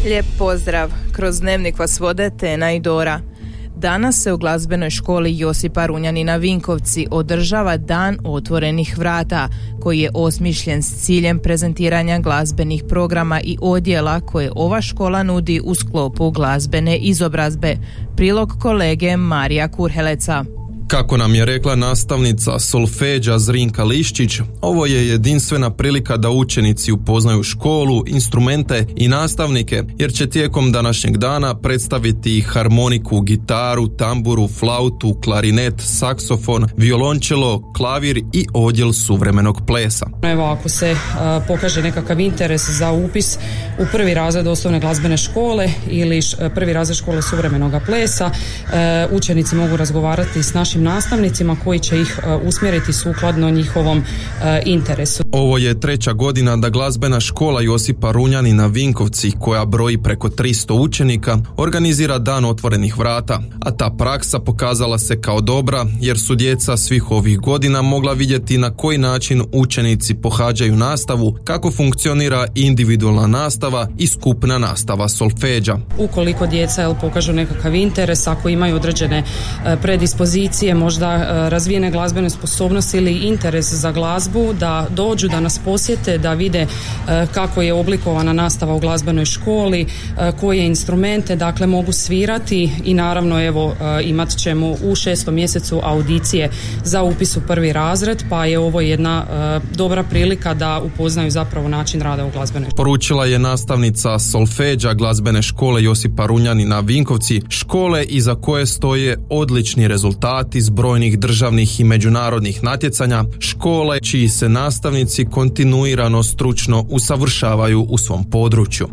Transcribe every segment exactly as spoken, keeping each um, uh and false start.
Lijep pozdrav, kroz Dnevnik vas vode Tena i Dora. Danas se u glazbenoj školi Josipa Runjanina Vinkovci održava Dan otvorenih vrata, koji je osmišljen s ciljem prezentiranja glazbenih programa i odjela koje ova škola nudi u sklopu glazbene izobrazbe. Prilog kolege Marija Kurheleca. Kako nam je rekla nastavnica solfeđa Zrinka Liščić, ovo je jedinstvena prilika da učenici upoznaju školu, instrumente i nastavnike, jer će tijekom današnjeg dana predstaviti harmoniku, gitaru, tamburu, flautu, klarinet, saksofon, violončelo, klavir i odjel suvremenog plesa. Evo, ako se uh, pokaže nekakav interes za upis u prvi razred osnovne glazbene škole ili š, prvi razred škole suvremenog plesa, uh, učenici mogu razgovarati s našim nastavnicima koji će ih uh, usmjeriti sukladno njihovom uh, interesu. Ovo je treća godina da glazbena škola Josipa Runjanina Vinkovci, koja broji preko tristo učenika, organizira Dan otvorenih vrata, a ta praksa pokazala se kao dobra jer su djeca svih ovih godina mogla vidjeti na koji način učenici pohađaju nastavu, kako funkcionira individualna nastava i skupna nastava solfeđa. Ukoliko djeca jel, pokažu nekakav interes, ako imaju određene uh, predispozicije, možda razvijene glazbene sposobnosti ili interes za glazbu, da dođu, da nas posjete, da vide kako je oblikovana nastava u glazbenoj školi, koje instrumente dakle mogu svirati i naravno evo imat ćemo u šestom mjesecu audicije za upis u prvi razred, pa je ovo jedna dobra prilika da upoznaju zapravo način rada u glazbenoj školi. Poručila je nastavnica solfeđa glazbene škole Josipa Runjanina Vinkovci, škole iza koje stoje odlični rezultati iz brojnih državnih i međunarodnih natjecanja, škole čiji se nastavnici kontinuirano stručno usavršavaju u svom području.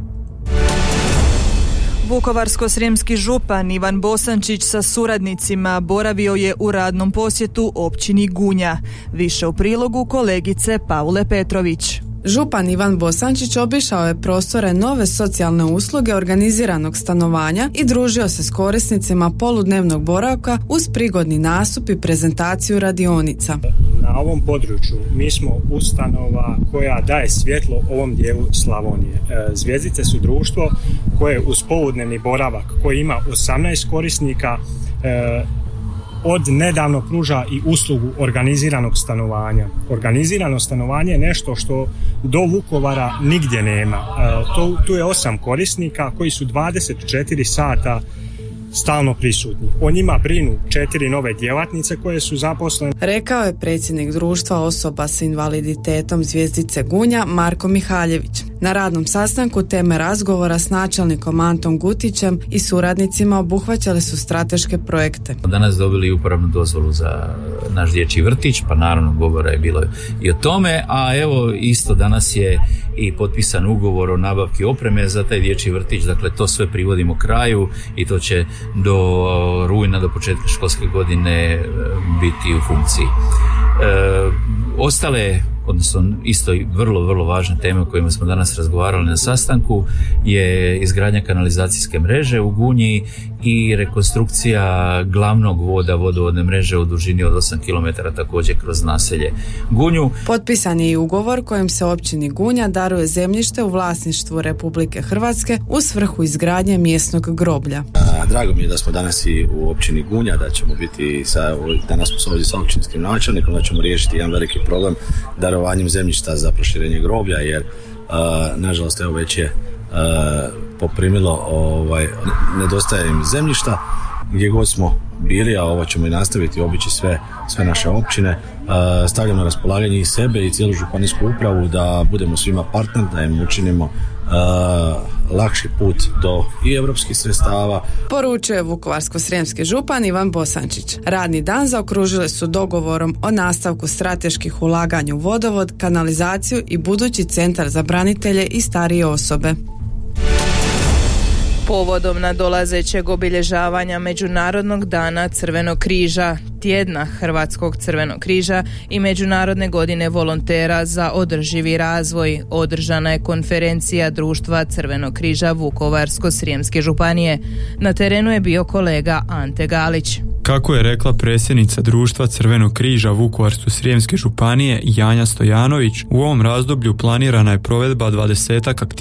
Vukovarsko-srijemski župan Ivan Bosančić sa suradnicima boravio je u radnom posjetu općini Gunja. Više u prilogu kolegice Paule Petrović. Župan Ivan Bosančić obišao je prostore nove socijalne usluge organiziranog stanovanja i družio se s korisnicima poludnevnog boravka uz prigodni nastup i prezentaciju radionica. Na ovom području mi smo ustanova koja daje svjetlo ovom dijelu Slavonije. Zvjezdice su društvo koje uz poludnevni boravak koji ima osamnaest korisnika od nedavno pruža i uslugu organiziranog stanovanja. Organizirano stanovanje je nešto što do Vukovara nigdje nema. E, to, tu je osam korisnika koji su dvadeset četiri sata stalno prisutni. O njima brinu četiri nove djelatnice koje su zaposlene. Rekao je predsjednik društva osoba s invaliditetom Zvjezdice Gunja Marko Mihaljević. Na radnom sastanku teme razgovora s načelnikom Antom Gutićem i suradnicima obuhvaćali su strateške projekte. Danas dobili uporabnu dozvolu za naš dječji vrtić, pa naravno govora je bilo i o tome, a evo isto danas je i potpisan ugovor o nabavki opreme za taj dječji vrtić, dakle to sve privodimo kraju i to će do rujna, do početka školske godine biti u funkciji. E, ostale, odnosno isto i vrlo, vrlo važne teme o kojima smo danas razgovarali na sastanku je izgradnja kanalizacijske mreže u Gunji i rekonstrukcija glavnog voda vodovodne mreže u dužini od osam kilometara također kroz naselje Gunju. Potpisan je i ugovor kojim se općini Gunja daruje zemljište u vlasništvu Republike Hrvatske u svrhu izgradnje mjesnog groblja. Drago mi je da smo danas i u općini Gunja, da ćemo biti sa, danas smo ovdje sa općinskim načelnikom, da ćemo riješiti jedan veliki problem darovanjem zemljišta za proširenje groblja, jer uh, nažalost evo već je uh, poprimilo ovaj, nedostaje im zemljišta gdje god smo bili, a ovo ćemo i nastaviti obići sve, sve naše općine, uh, stavljamo na raspolaganje i sebe i cijelu županijsku upravu da budemo svima partner, da im učinimo uh, lakši put do i europskih sredstava. Poručuje vukovarsko-srijemski župan Ivan Bosančić. Radni dan zaokružili su dogovorom o nastavku strateških ulaganja u vodovod, kanalizaciju i budući centar za branitelje i starije osobe. Povodom nadolazećeg obilježavanja Međunarodnog dana Crvenog križa, tjedna Hrvatskog Crvenog križa i Međunarodne godine volontera za održivi razvoj, održana je konferencija Društva Crvenog križa Vukovarsko-srijemske županije. Na terenu je bio kolega Ante Galić. Kako je rekla predsjednica Društva Crvenog križa Vukovarsko-srijemske županije Janja Stojanović, u ovom razdoblju planirana je provedba dvadesetak aktivnosti